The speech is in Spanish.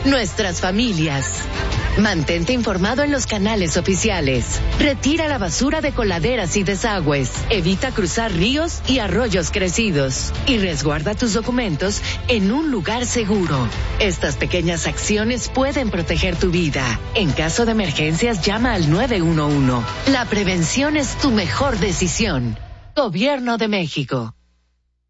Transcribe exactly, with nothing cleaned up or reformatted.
nuestras familias. Mantente informado en los canales oficiales. Retira la basura de coladeras y desagües. Evita cruzar ríos y arroyos crecidos. Y resguarda tus documentos en un lugar seguro. Estas pequeñas acciones pueden proteger tu vida. En caso de emergencias, llama al nueve uno uno. La prevención es tu mejor decisión. Gobierno de México.